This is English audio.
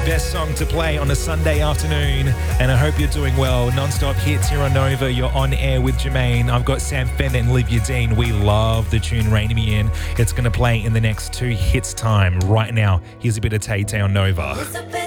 best song to play on a Sunday afternoon, and I hope you're doing well. Non-stop hits here on Nova. You're on air with Jermaine. I've got Sam Fender and Olivia Dean. We love the tune Rain Me In. It's going to play in the next 2 hits time. Right now, here's a bit of Tay Tay on Nova.